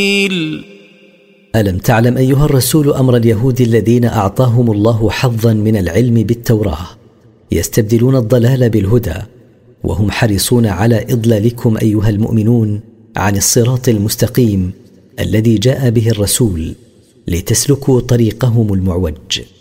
ألم تعلم أيها الرسول أمر اليهود الذين أعطاهم الله حظا من العلم بالتوراة يستبدلون الضلال بالهدى، وهم حريصون على إضلالكم أيها المؤمنون عن الصراط المستقيم الذي جاء به الرسول لتسلكوا طريقهم المعوج.